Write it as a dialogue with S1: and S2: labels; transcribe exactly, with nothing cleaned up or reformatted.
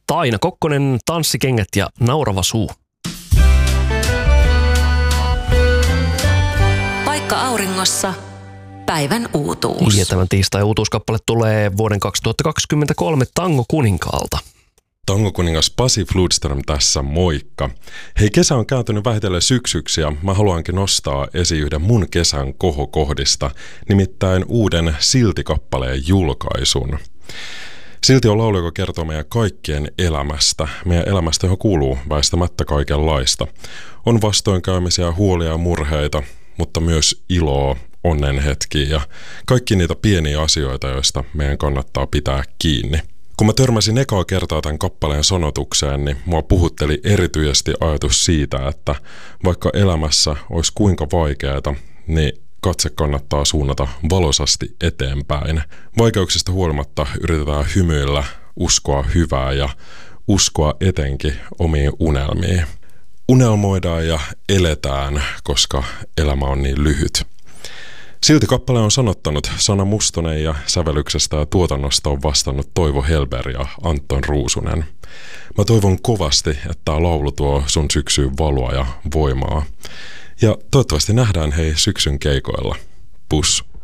S1: Taina Kokkonen, Tanssikengät ja Naurava suu.
S2: Paikka auringossa. Päivän uutuus.
S1: Ja tämän tiistai uutuuskappale tulee vuoden kaksituhattakaksikymmentäkolme Tango Kuninkaalta.
S3: Tango kuningas Pasi Fludström tässä, moikka. Hei, kesä on kääntynyt vähitellen syksyksi ja mä haluankin nostaa esiin yhden mun kesän kohokohdista, nimittäin uuden Silti-kappaleen julkaisun. Silti on laulu, joka kertoo meidän kaikkien elämästä. Meidän elämästä, johon kuuluu väistämättä kaikenlaista. On vastoinkäymisiä, huolia ja murheita, mutta myös iloa, onnenhetkiä ja kaikki niitä pieniä asioita, joista meidän kannattaa pitää kiinni. Kun mä törmäsin ekaa kertaa tämän kappaleen sanotukseen, niin mua puhutteli erityisesti ajatus siitä, että vaikka elämässä olisi kuinka vaikeaa, niin katse kannattaa suunnata valoisasti eteenpäin. Vaikeuksista huolimatta yritetään hymyillä, uskoa hyvää ja uskoa etenkin omiin unelmiin. Unelmoidaan ja eletään, koska elämä on niin lyhyt. Silti kappale on sanottanut Sanna Mustonen ja sävellyksestä ja tuotannosta on vastannut Toivo Helber ja Anton Ruusunen. Mä toivon kovasti, että tää laulu tuo sun syksyyn valoa ja voimaa. Ja toivottavasti nähdään hei syksyn keikoilla. Pus!